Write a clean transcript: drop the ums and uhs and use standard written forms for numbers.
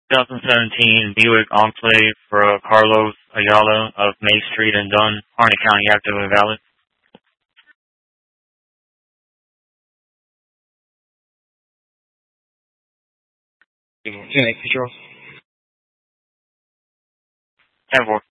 2017 Buick Enclave for Carlos Ayala of May Street in Dunn, Harnett County, active and valid. Unit control. 10-4.